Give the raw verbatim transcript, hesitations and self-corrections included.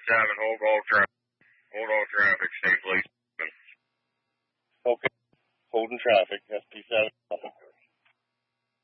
seven, hold all traffic. Hold all traffic, stay please. Okay. Holding traffic, S P seven.